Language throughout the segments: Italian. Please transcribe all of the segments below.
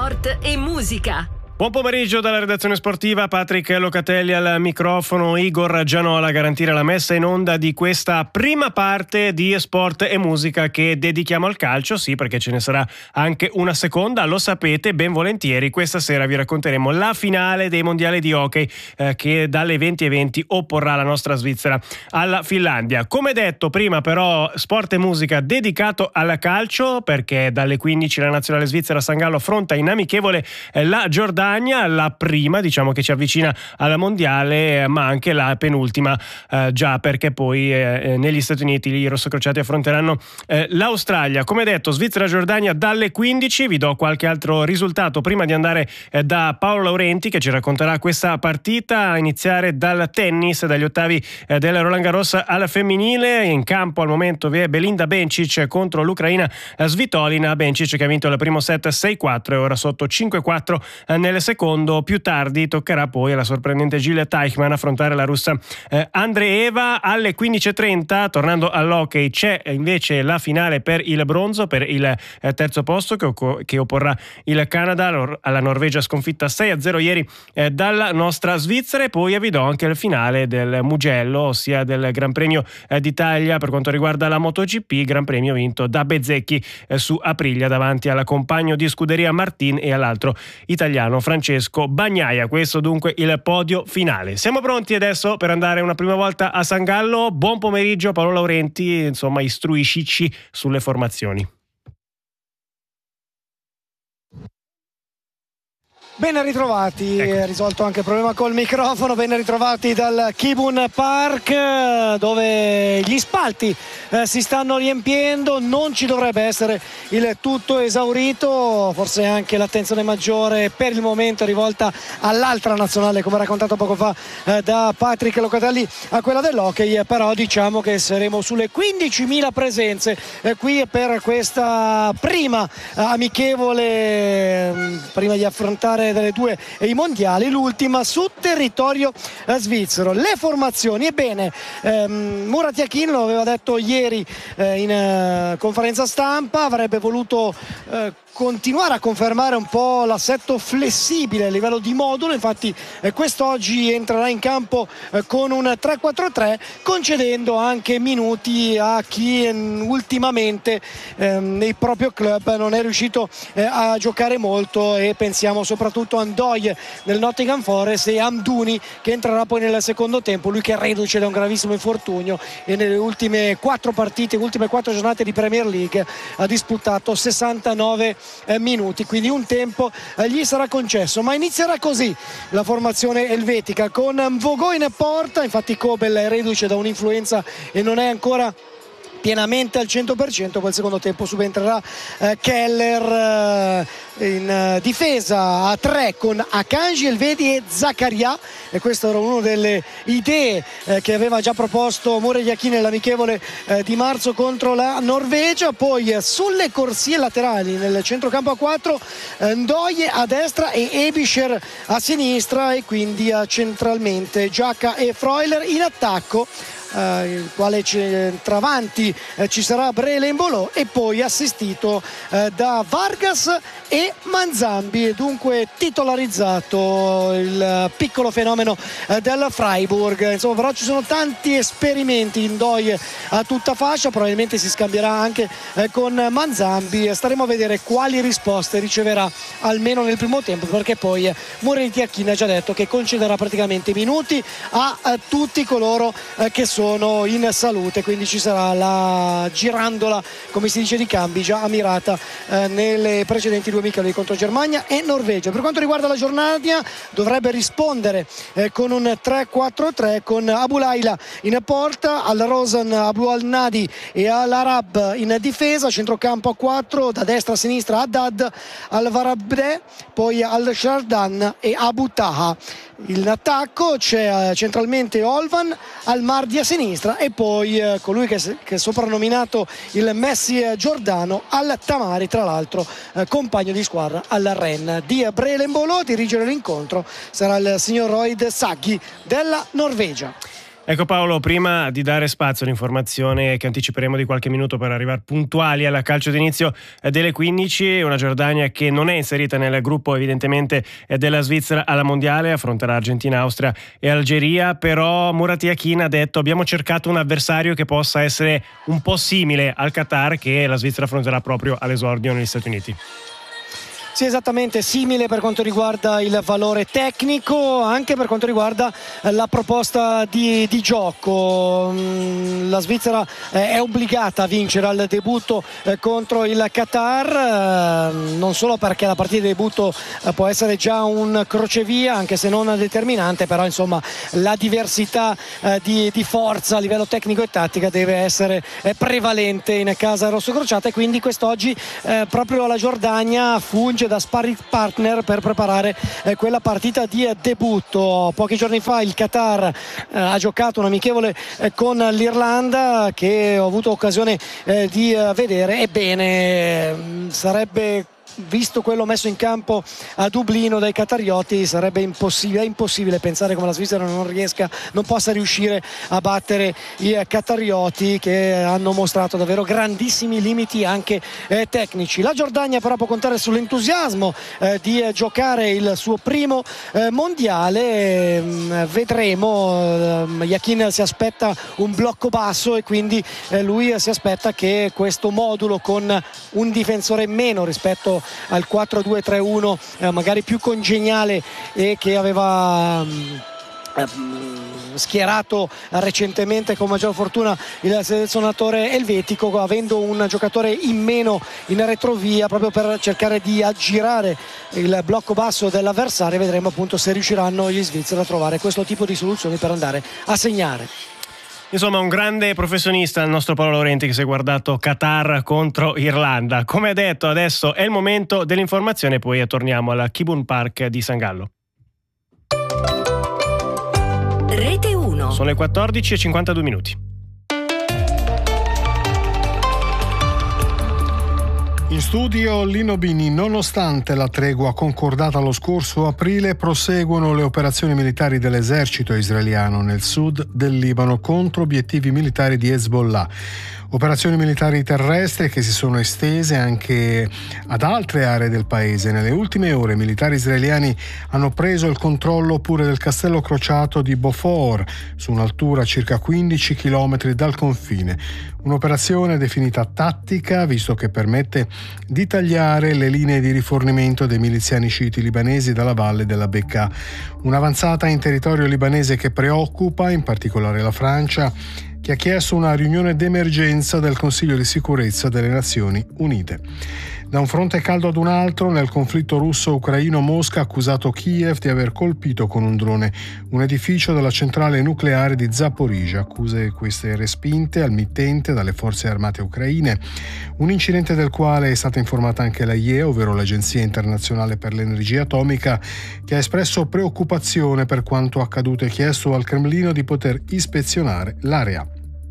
sport e musica. Buon pomeriggio dalla redazione sportiva, Patrick Locatelli al microfono, Igor Gianola a garantire la messa in onda di questa prima parte di sport e musica che dedichiamo al calcio, sì, perché ce ne sarà anche una seconda, lo sapete ben volentieri. Questa sera vi racconteremo la finale dei mondiali di hockey che dalle 20:20 opporrà la nostra Svizzera alla Finlandia. Come detto prima, però, sport e musica dedicato al calcio, perché dalle 15 la nazionale svizzera San Gallo affronta in amichevole la Giordania, la prima, diciamo, che ci avvicina alla mondiale, ma anche la penultima, già perché poi negli Stati Uniti i rossocrociati affronteranno l'Australia. Come detto, Svizzera-Giordania dalle 15. Vi do qualche altro risultato prima di andare da Paolo Laurenti, che ci racconterà questa partita, a iniziare dal tennis, dagli ottavi del Roland Garros al femminile. In campo al momento vi è Belinda Bencic contro l'Ucraina Svitolina. Bencic che ha vinto il primo set 6-4 e ora sotto 5-4 nel secondo. Più tardi toccherà poi alla sorprendente Giulia Teichmann affrontare la russa Andreeva. Alle 15:30, tornando all'hockey, c'è invece la finale per il bronzo, per il terzo posto, che opporrà il Canada alla Norvegia, sconfitta 6-0 ieri dalla nostra Svizzera. E poi vi do anche il finale del Mugello, ossia del Gran Premio d'Italia per quanto riguarda la MotoGP, Gran Premio vinto da Bezzecchi su Aprilia davanti al compagno di scuderia Martin e all'altro italiano Francesco Bagnaia. Questo dunque il podio finale. Siamo pronti adesso per andare una prima volta a San Gallo. Buon pomeriggio Paolo Laurenti, insomma istruiscici sulle formazioni. Ben ritrovati, ecco. Risolto anche il problema col microfono. Ben ritrovati dal Kibun Park, dove gli spalti si stanno riempiendo. Non ci dovrebbe essere il tutto esaurito, forse anche l'attenzione maggiore per il momento è rivolta all'altra nazionale, come raccontato poco fa da Patrick Locatelli, a quella dell'hockey. Però diciamo che saremo sulle 15.000 presenze qui per questa prima amichevole, prima di affrontare delle due e i mondiali, l'ultima su territorio svizzero. Le formazioni, ebbene, Murat Yakin lo aveva detto ieri in conferenza stampa, avrebbe voluto continuare a confermare un po' l'assetto flessibile a livello di modulo. Infatti quest'oggi entrerà in campo con un 3-4-3, concedendo anche minuti a chi ultimamente nel proprio club non è riuscito a giocare molto, e pensiamo soprattutto a Ndoye nel Nottingham Forest e Amdouni, che entrerà poi nel secondo tempo, lui che è reduce da un gravissimo infortunio e nelle ultime 4 partite, ultime 4 giornate di Premier League ha disputato 69 minuti, quindi un tempo gli sarà concesso. Ma inizierà così la formazione elvetica, con Mvogo in porta. Infatti Kobel è reduce da un'influenza e non è ancora pienamente al 100%. Poi il secondo tempo subentrerà Keller in difesa a 3 con Akanji, Elvedi e Zakaria, e questa era una delle idee che aveva già proposto Murat Yakin nell'amichevole di marzo contro la Norvegia. Poi sulle corsie laterali nel centrocampo a 4 Ndoye a destra e Ebischer a sinistra, e quindi centralmente Xhaka e Freuler. In attacco il quale centravanti ci sarà Brele Embolo, e poi assistito da Vargas e Manzambi, e dunque titolarizzato il piccolo fenomeno del Freiburg. Insomma, però ci sono tanti esperimenti. Ndoye a tutta fascia, probabilmente si scambierà anche con Manzambi. Staremo a vedere quali risposte riceverà almeno nel primo tempo, perché poi Murat Yakin ha già detto che concederà praticamente minuti a tutti coloro che sono in salute, quindi ci sarà la girandola, come si dice, di cambi già ammirata nelle precedenti 2 amichevoli contro Germania e Norvegia. Per quanto riguarda la Giordania, dovrebbe rispondere con un 3-4-3 con Abu Laila in porta, Al Rosen, Abu Al Nadi e Al Arab in difesa, centrocampo a 4, da destra a sinistra Haddad, Al Varabde, poi Al Shardan e Abu Taha. In attacco c'è centralmente Olvan, Al Mardi a sinistra, e poi colui che è soprannominato il Messi Giordano, Al Tamari, tra l'altro compagno di squadra al Rennes di Brele Embolo. A dirigere l'incontro sarà il signor Royd Saggi della Norvegia. Ecco Paolo, prima di dare spazio all'informazione che anticiperemo di qualche minuto per arrivare puntuali al calcio d'inizio delle 15, una Giordania che non è inserita nel gruppo evidentemente della Svizzera alla mondiale, affronterà Argentina, Austria e Algeria, però Murat Yakin ha detto abbiamo cercato un avversario che possa essere un po' simile al Qatar che la Svizzera affronterà proprio all'esordio negli Stati Uniti. Sì, esattamente, simile per quanto riguarda il valore tecnico, anche per quanto riguarda la proposta di gioco. La Svizzera è obbligata a vincere al debutto contro il Qatar, non solo perché la partita di debutto può essere già un crocevia, anche se non determinante, però insomma la diversità di forza a livello tecnico e tattica deve essere prevalente in casa rossocrociata, e quindi quest'oggi proprio la Giordania funge da sparring partner per preparare quella partita di debutto. Pochi giorni fa il Qatar ha giocato un amichevole con l'Irlanda che ho avuto occasione di vedere. Ebbene, sarebbe, visto quello messo in campo a Dublino dai qatarioti, sarebbe impossibile pensare come la Svizzera non possa riuscire a battere i qatarioti, che hanno mostrato davvero grandissimi limiti anche tecnici. La Giordania però può contare sull'entusiasmo di giocare il suo primo mondiale. Vedremo. Yakin si aspetta un blocco basso e quindi lui si aspetta che questo modulo con un difensore meno rispetto al 4-2-3-1 magari più congeniale e che aveva schierato recentemente con maggior fortuna il selezionatore elvetico, avendo un giocatore in meno in retrovia proprio per cercare di aggirare il blocco basso dell'avversario. Vedremo appunto se riusciranno gli svizzeri a trovare questo tipo di soluzioni per andare a segnare. Insomma, un grande professionista il nostro Paolo Laurenti, che si è guardato Qatar contro Irlanda. Come ha detto, adesso è il momento dell'informazione, poi torniamo al Kibun Park di San Gallo. Rete 1. Sono le 14:52. In studio Lino Bini. Nonostante la tregua concordata lo scorso aprile, proseguono le operazioni militari dell'esercito israeliano nel sud del Libano contro obiettivi militari di Hezbollah. Operazioni militari terrestri che si sono estese anche ad altre aree del paese. Nelle ultime ore militari israeliani hanno preso il controllo pure del castello crociato di Beaufort, su un'altura circa 15 km dal confine. Un'operazione definita tattica, visto che permette di tagliare le linee di rifornimento dei miliziani sciiti libanesi dalla valle della Bekaa. Un'avanzata in territorio libanese che preoccupa in particolare la Francia, che ha chiesto una riunione d'emergenza del Consiglio di sicurezza delle Nazioni Unite. Da un fronte caldo ad un altro, nel conflitto russo-ucraino, Mosca ha accusato Kiev di aver colpito con un drone un edificio della centrale nucleare di Zaporizhzhia. Accuse queste respinte al mittente dalle forze armate ucraine. Un incidente del quale è stata informata anche la IEA, ovvero l'Agenzia Internazionale per l'Energia Atomica, che ha espresso preoccupazione per quanto accaduto e chiesto al Cremlino di poter ispezionare l'area.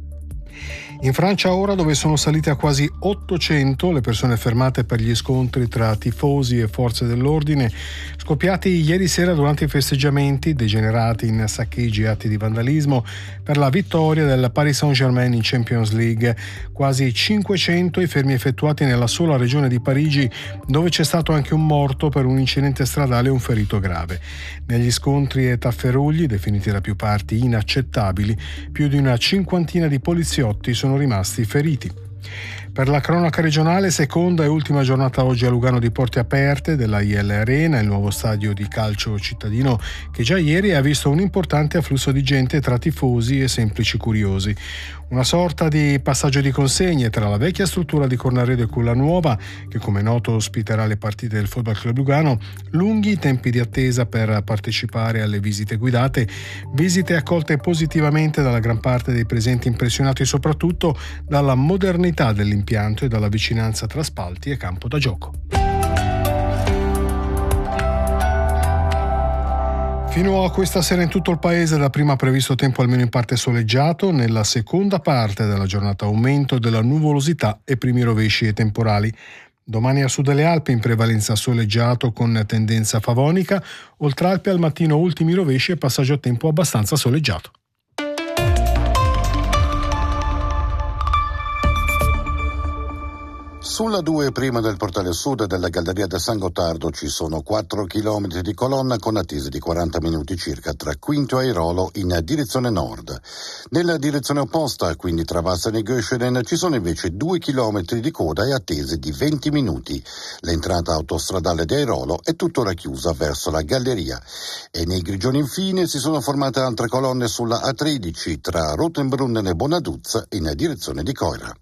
In Francia ora, dove sono salite a quasi 800 le persone fermate per gli scontri tra tifosi e forze dell'ordine scoppiati ieri sera durante i festeggiamenti, degenerati in saccheggi e atti di vandalismo per la vittoria del Paris Saint-Germain in Champions League. Quasi 500 i fermi effettuati nella sola regione di Parigi, dove c'è stato anche un morto per un incidente stradale e un ferito grave. Negli scontri e tafferugli, definiti da più parti inaccettabili, più di una cinquantina di poliziotti sono rimasti feriti. Per la cronaca regionale, seconda e ultima giornata oggi a Lugano di porte aperte della IL Arena, il nuovo stadio di calcio cittadino che già ieri ha visto un importante afflusso di gente tra tifosi e semplici curiosi. Una sorta di passaggio di consegne tra la vecchia struttura di Cornaredo e quella nuova, che come noto ospiterà le partite del Football Club Lugano, lunghi tempi di attesa per partecipare alle visite guidate, visite accolte positivamente dalla gran parte dei presenti, impressionati soprattutto dalla modernità dell'impianto e dalla vicinanza tra spalti e campo da gioco. Fino a questa sera in tutto il paese dapprima previsto tempo almeno in parte soleggiato, nella seconda parte della giornata aumento della nuvolosità e primi rovesci e temporali. Domani a sud delle Alpi in prevalenza soleggiato con tendenza favonica, oltre Alpi al mattino ultimi rovesci e passaggio a tempo abbastanza soleggiato. Sulla 2 prima del portale sud della Galleria del San Gottardo ci sono 4 km di colonna con attese di 40 minuti circa tra Quinto e Airolo in direzione nord. Nella direzione opposta, quindi tra Vassari e Göscheden, ci sono invece 2 km di coda e attese di 20 minuti. L'entrata autostradale di Airolo è tuttora chiusa verso la Galleria. E nei Grigioni infine si sono formate altre colonne sulla A13 tra Rotenbrunnen e Bonaduz in direzione di Coira.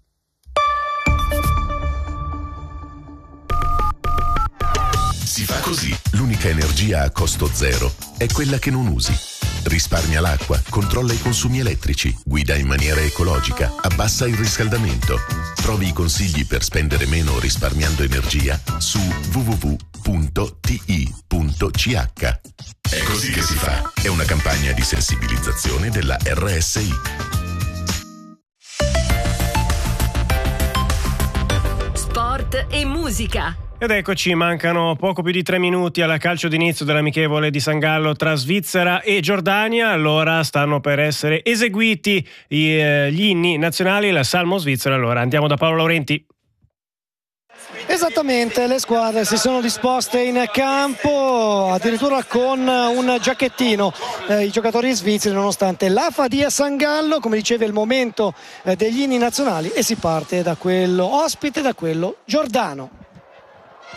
Si fa così. L'unica energia a costo zero è quella che non usi. Risparmia l'acqua, controlla i consumi elettrici, guida in maniera ecologica, abbassa il riscaldamento. Trovi i consigli per spendere meno risparmiando energia su www.ti.ch. È così che si fa. È una campagna di sensibilizzazione della RSI. Sport e musica. Ed eccoci, mancano poco più di 3 minuti alla calcio d'inizio dell'amichevole di San Gallo tra Svizzera e Giordania. Allora stanno per essere eseguiti gli inni nazionali, la Salmo svizzera. Allora andiamo da Paolo Laurenti. Esattamente, le squadre si sono disposte in campo addirittura con un giacchettino, i giocatori svizzeri, nonostante l'AFA di San Gallo. Come dicevi, è il momento degli inni nazionali e si parte da quello ospite, da quello giordano.